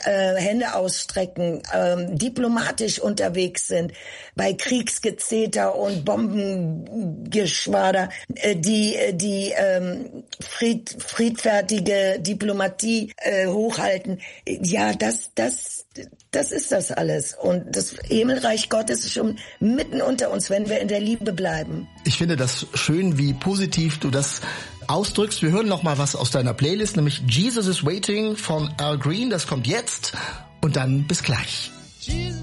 Hände ausstrecken, diplomatisch unterwegs sind, bei Kriegsgezeter und Bombengeschwader, die friedfertige Diplomatie hochhalten. Ja, das ist das alles. Und das Himmelreich Gottes ist schon mitten unter uns, wenn wir in der Liebe bleiben. Ich finde das schön, wie positiv du das ausdrückst. Wir hören noch mal was aus deiner Playlist, nämlich Jesus is Waiting von Al Green. Das kommt jetzt und dann bis gleich. Jesus